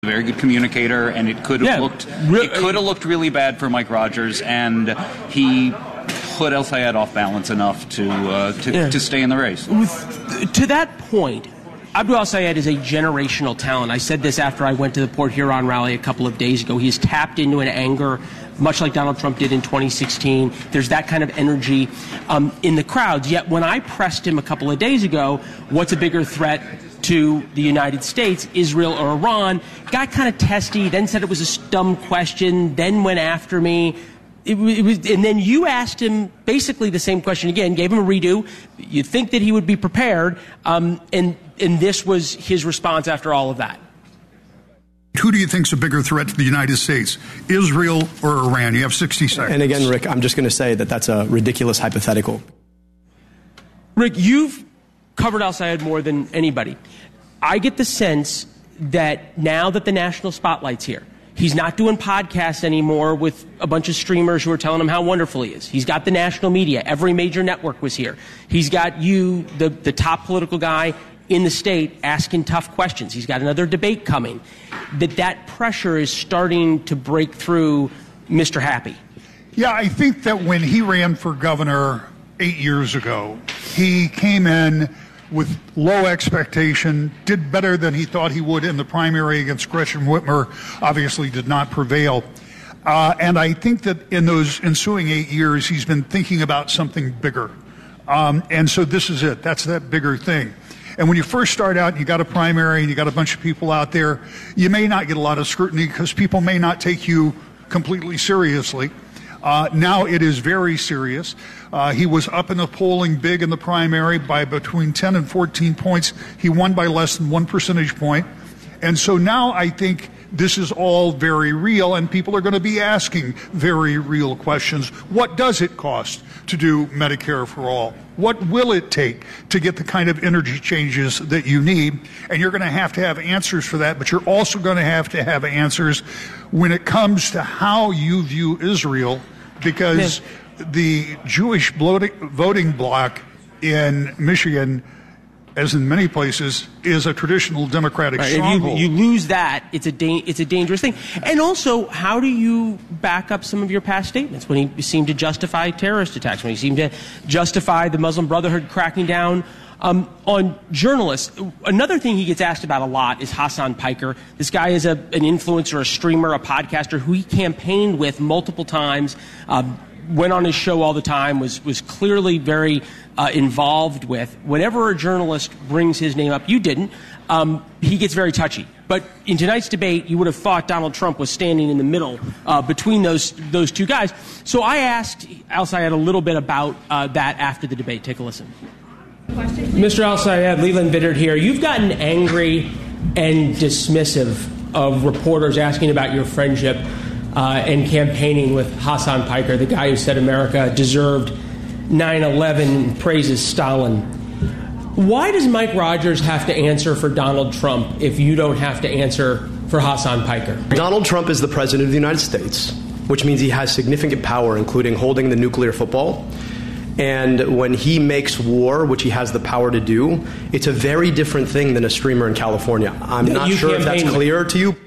very good communicator, and it could have looked really bad for Mike Rogers, and he put El-Sayed off balance enough to stay in the race. To that point, Abdul El-Sayed is a generational talent. I said this after I went to the Port Huron rally a couple of days ago. He's tapped into an anger, much like Donald Trump did in 2016. There's that kind of energy in the crowds. Yet when I pressed him a couple of days ago, what's a bigger threat to the United States, Israel or Iran, got kind of testy, then said it was a dumb question, then went after me. And then you asked him basically the same question again, gave him a redo. You'd think that he would be prepared, and this was his response after all of that. Who do you think is a bigger threat to the United States, Israel or Iran? You have 60 seconds. And again, Rick, I'm just going to say that that's a ridiculous hypothetical. Rick, you've covered El-Sayed more than anybody. I get the sense that now that the national spotlight's here, he's not doing podcasts anymore with a bunch of streamers who are telling him how wonderful he is. He's got the national media. Every major network was here. He's got you, the top political guy in the state, asking tough questions. He's got another debate coming. That pressure is starting to break through Mr. Happy. Yeah, I think that when he ran for governor 8 years ago, he came in with low expectation, did better than he thought he would in the primary against Gretchen Whitmer, obviously did not prevail. And I think that in those ensuing 8 years, he's been thinking about something bigger. And so this is it. That's that bigger thing. And when you first start out and you got a primary and you got a bunch of people out there, you may not get a lot of scrutiny because people may not take you completely seriously. Now it is very serious. He was up in the polling big in the primary by between 10 and 14 points. He won by less than 1 percentage point. And so now I think this is all very real, and people are going to be asking very real questions. What does it cost to do Medicare for all? What will it take to get the kind of energy changes that you need? And you're going to have answers for that, but you're also going to have answers when it comes to how you view Israel, because the Jewish voting bloc in Michigan, as in many places, is a traditional Democratic stronghold. If you lose that, it's a dangerous thing. And also, how do you back up some of your past statements when he seemed to justify terrorist attacks, when he seemed to justify the Muslim Brotherhood cracking down on journalists? Another thing he gets asked about a lot is Hassan Piker. This guy is an influencer, a streamer, a podcaster who he campaigned with multiple times, went on his show all the time, was clearly very involved with. Whenever a journalist brings his name up, you didn't, he gets very touchy. But in tonight's debate, you would have thought Donald Trump was standing in the middle between those two guys. So I asked El-Sayed a little bit about that after the debate. Take a listen. Mr. El-Sayed, Leland Vittert here. You've gotten angry and dismissive of reporters asking about your friendship and campaigning with Hassan Piker, the guy who said America deserved 9/11 and praises Stalin. Why does Mike Rogers have to answer for Donald Trump if you don't have to answer for Hassan Piker? Donald Trump is the president of the United States, which means he has significant power, including holding the nuclear football. And when he makes war, which he has the power to do, it's a very different thing than a streamer in California. I'm not sure if that's clear to you.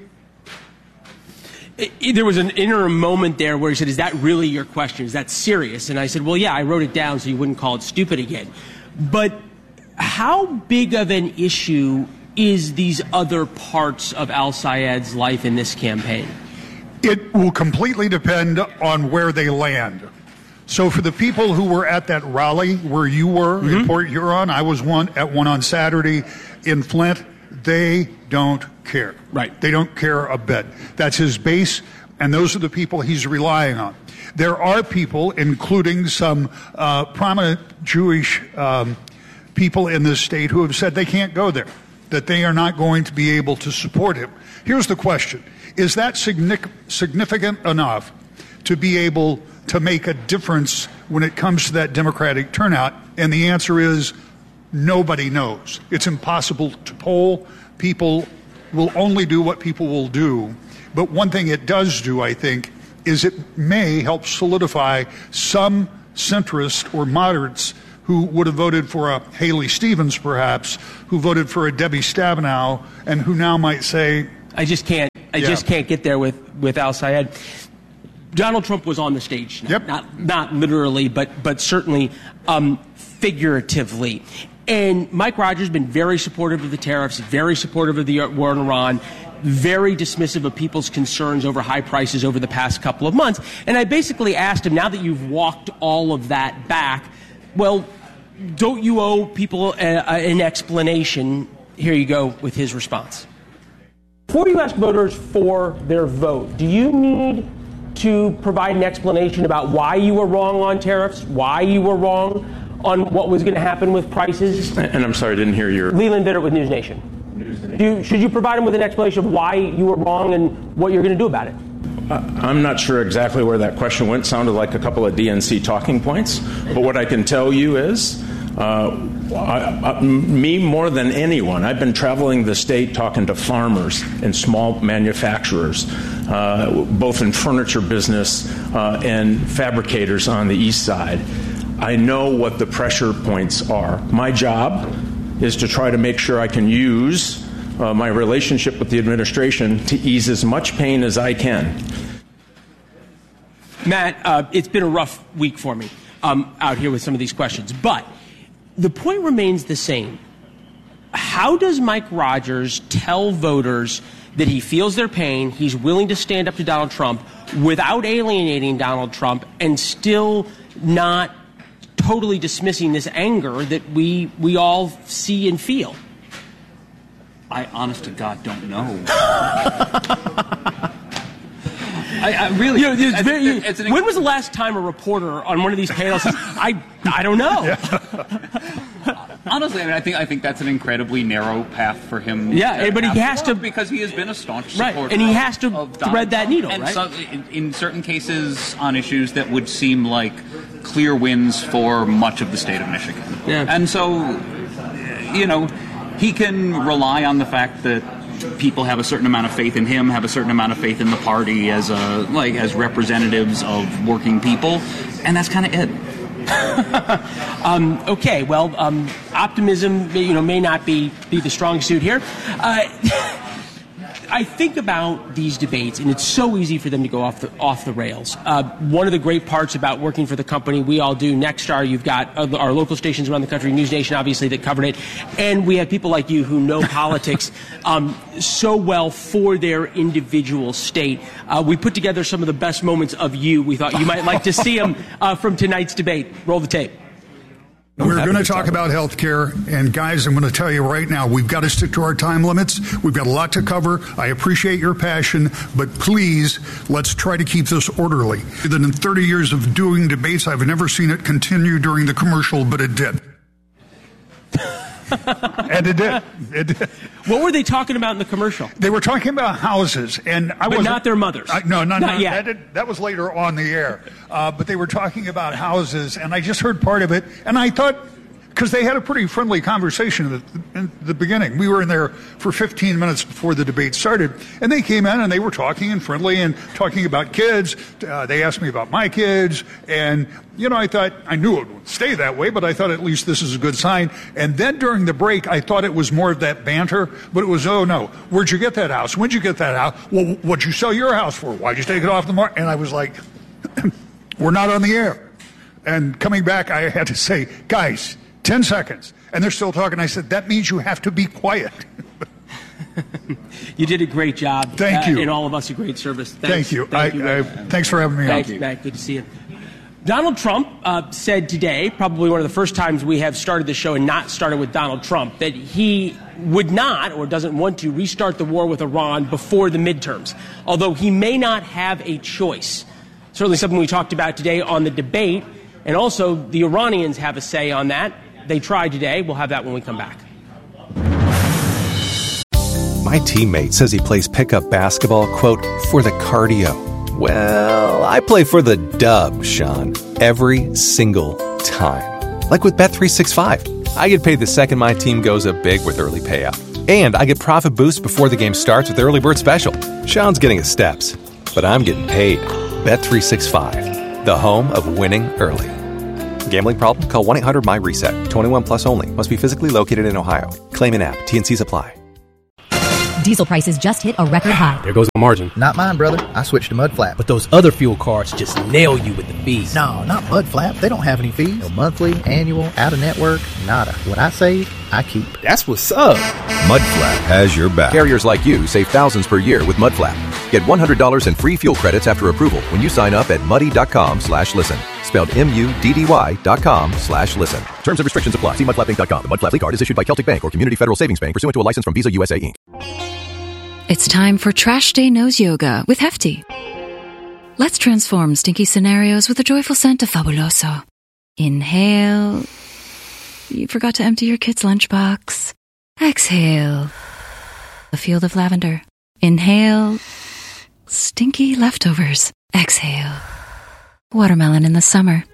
There was an interim moment there where he said, is that really your question? Is that serious? And I said, well, yeah, I wrote it down so you wouldn't call it stupid again. But how big of an issue is these other parts of El-Sayed's life in this campaign? It will completely depend on where they land. So for the people who were at that rally where you were in Port Huron, I was at one on Saturday in Flint, they don't care. Right. They don't care a bit. That's his base, and those are the people he's relying on. There are people, including some prominent Jewish people in this state, who have said they can't go there, that they are not going to be able to support him. Here's the question. Is that significant enough to be able to make a difference when it comes to that Democratic turnout? And the answer is nobody knows. It's impossible to poll. People will only do what people will do. But one thing it does do, I think, is it may help solidify some centrists or moderates who would have voted for a Haley Stevens, perhaps, who voted for a Debbie Stabenow, and who now might say, I just can't get there with Al Sayed. Donald Trump was on the stage. Yep. Not literally, but certainly figuratively. And Mike Rogers has been very supportive of the tariffs, very supportive of the war in Iran, very dismissive of people's concerns over high prices over the past couple of months. And I basically asked him, now that you've walked all of that back, well, don't you owe people an explanation? Here you go with his response. Before you ask voters for their vote, do you need to provide an explanation about why you were wrong on tariffs, why you were wrong on what was going to happen with prices? And I'm sorry, I didn't hear your... Leland Bittert with News Nation. Should you provide him with an explanation of why you were wrong and what you're going to do about it? I'm not sure exactly where that question went. Sounded like a couple of DNC talking points. But what I can tell you is, me more than anyone, I've been traveling the state talking to farmers and small manufacturers, both in furniture business and fabricators on the east side. I know what the pressure points are. My job is to try to make sure I can use my relationship with the administration to ease as much pain as I can. Matt, it's been a rough week for me out here with some of these questions, but the point remains the same. How does Mike Rogers tell voters that he feels their pain, he's willing to stand up to Donald Trump without alienating Donald Trump and still not totally dismissing this anger that we all see and feel? I, honest to God, don't know. I really... when was the last time a reporter on one of these panels says, I don't know? Yeah. Honestly, I think that's an incredibly narrow path for him. Yeah, but he has to... Because he has been a staunch supporter. Right, and he has to thread that needle, and right? So, in certain cases, on issues that would seem like clear wins for much of the state of Michigan. Yeah. And so, he can rely on the fact that people have a certain amount of faith in him, have a certain amount of faith in the party as representatives of working people, and that's kind of it. Okay, well, optimism, may not be the strong suit here. I think about these debates, and it's so easy for them to go off the rails. One of the great parts about working for the company we all do, Nexstar, you've got our local stations around the country, News Nation, obviously, that covered it, and we have people like you who know politics so well for their individual state. We put together some of the best moments of you. We thought you might like to see them from tonight's debate. Roll the tape. We're going to talk about health care, and guys, I'm going to tell you right now, we've got to stick to our time limits. We've got a lot to cover. I appreciate your passion, but please, let's try to keep this orderly. That in 30 years of doing debates, I've never seen it continue during the commercial, but it did. And it did. What were they talking about in the commercial? They were talking about houses, and but not their mothers. Not yet. That was later on the air. But they were talking about houses, and I just heard part of it, and I thought, because they had a pretty friendly conversation in the beginning. We were in there for 15 minutes before the debate started, and they came in and they were talking and friendly and talking about kids. They asked me about my kids, and I thought, I knew it would stay that way, but I thought at least this is a good sign. And then during the break, I thought it was more of that banter, but it was, oh no, where'd you get that house? When'd you get that house? Well, what'd you sell your house for? Why'd you take it off the market? And I was like, we're not on the air. And coming back, I had to say, guys, 10 seconds. And they're still talking. I said, that means you have to be quiet. You did a great job. Thank you. And all of us a great service. Thank you. Thanks for having me on. Thanks, Matt. Good to see you. Donald Trump said today, probably one of the first times we have started the show and not started with Donald Trump, that he would not or doesn't want to restart the war with Iran before the midterms, although he may not have a choice. Certainly something we talked about today on the debate, and also the Iranians have a say on that. They tried today. We'll have that when we come back. My teammate says he plays pickup basketball, quote, for the cardio. Well, I play for the dub, Sean, every single time. Like with Bet365. I get paid the second my team goes up big with early payout. And I get profit boosts before the game starts with Early Bird Special. Sean's getting his steps, but I'm getting paid. Bet365, the home of winning early. Gambling problem? Call 1-800-MY-RESET. 21 plus only. Must be physically located in Ohio. Claim in app. T&Cs apply. Diesel prices just hit a record high. There goes my margin. Not mine, brother. I switched to Mudflap. But those other fuel cards just nail you with the fees. No, not Mudflap. They don't have any fees. No monthly, annual, out-of-network, nada. What I save, I keep. That's what's up. Mudflap has your back. Carriers like you save thousands per year with Mudflap. Get $100 in free fuel credits after approval when you sign up at muddy.com/listen. Spelled MUDDY.com/listen. Terms and restrictions apply. See mudflapinc.com. The Mudflap card is issued by Celtic Bank or Community Federal Savings Bank pursuant to a license from Visa USA Inc. It's time for Trash Day Nose Yoga with Hefty. Let's transform stinky scenarios with a joyful scent of Fabuloso. Inhale. You forgot to empty your kid's lunchbox. Exhale. A field of lavender. Inhale. Stinky leftovers. Exhale. Watermelon in the summer.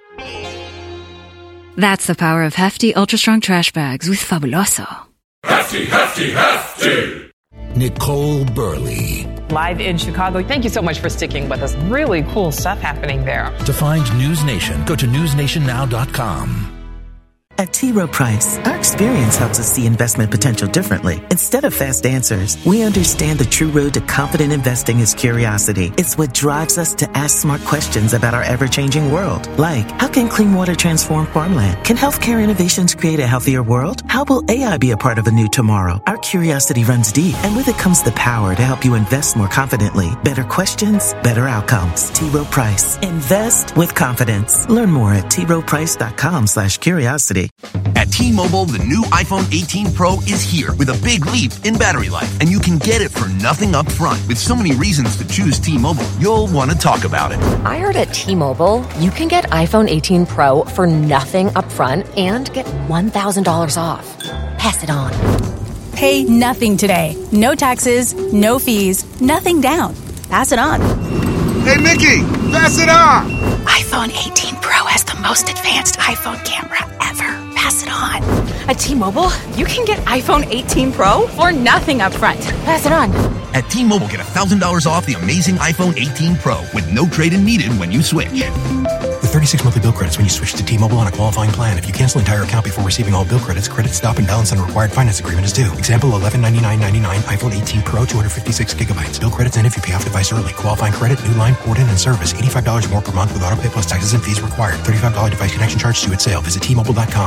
That's the power of Hefty Ultra Strong Trash Bags with Fabuloso. Hefty, Hefty, Hefty! Nicole Burley. Live in Chicago. Thank you so much for sticking with us. Really cool stuff happening there. To find News Nation, go to newsnationnow.com. At T. Rowe Price, our experience helps us see investment potential differently. Instead of fast answers, we understand the true road to confident investing is curiosity. It's what drives us to ask smart questions about our ever-changing world. Like, how can clean water transform farmland? Can healthcare innovations create a healthier world? How will AI be a part of a new tomorrow? Our curiosity runs deep, and with it comes the power to help you invest more confidently. Better questions, better outcomes. T. Rowe Price. Invest with confidence. Learn more at troweprice.com/curiosity. At T-Mobile, the new iPhone 18 Pro is here with a big leap in battery life, and you can get it for nothing up front. With so many reasons to choose T-Mobile, you'll want to talk about it. I heard at T-Mobile, you can get iPhone 18 Pro for nothing up front and get $1,000 off. Pass it on. Pay nothing today. No taxes, no fees, nothing down. Pass it on. Hey, Mickey, pass it on. iPhone 18 Pro has the most advanced iPhone camera ever. Pass it on. At T-Mobile, you can get iPhone 18 Pro for nothing up front. Pass it on. At T-Mobile, get $1,000 off the amazing iPhone 18 Pro with no trade-in needed when you switch. With 36 monthly bill credits when you switch to T-Mobile on a qualifying plan. If you cancel entire account before receiving all bill credits, credit stop and balance on a required finance agreement is due. Example, $1199.99 iPhone 18 Pro, 256 gigabytes. Bill credits end if you pay off device early. Qualifying credit, new line, port in, and service. $85 more per month with auto pay plus taxes and fees required. $35 device connection charge due at sale. Visit T-Mobile.com.